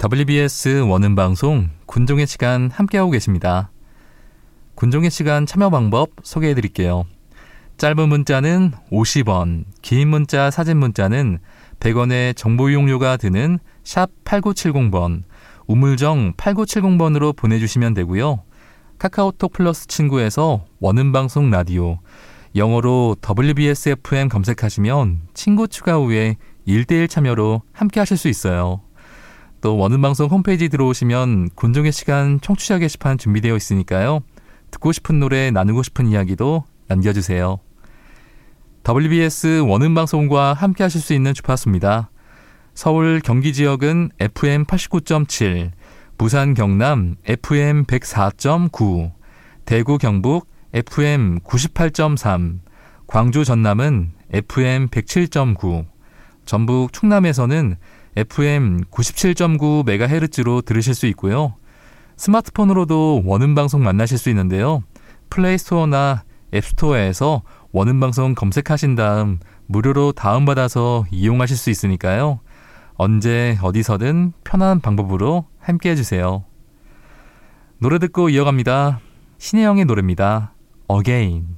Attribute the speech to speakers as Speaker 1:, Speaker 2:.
Speaker 1: WBS 원음방송 군종의 시간 함께하고 계십니다. 군종의 시간 참여 방법 소개해드릴게요. 짧은 문자는 50원, 긴 문자 사진 문자는 100원의 정보 이용료가 드는 샵 8970번, 우물정 8970번으로 보내주시면 되고요. 카카오톡 플러스 친구에서 원음방송 라디오, 영어로 WBS FM 검색하시면 친구 추가 후에 1대1 참여로 함께 하실 수 있어요. 또 원음방송 홈페이지 들어오시면 군종의 시간 청취자 게시판 준비되어 있으니까요. 듣고 싶은 노래, 나누고 싶은 이야기도 남겨주세요. WBS 원음방송과 함께 하실 수 있는 주파수입니다. 서울 경기 지역은 FM 89.7, 부산 경남 FM 104.9, 대구 경북 FM 98.3, 광주 전남은 FM 107.9, 전북 충남에서는 FM 97.9MHz로 들으실 수 있고요. 스마트폰으로도 원음방송 만나실 수 있는데요. 플레이스토어나 앱스토어에서 원음방송 검색하신 다음 무료로 다운받아서 이용하실 수 있으니까요. 언제 어디서든 편한 방법으로 함께 해주세요. 노래 듣고 이어갑니다. 신혜영의 노래입니다. Again.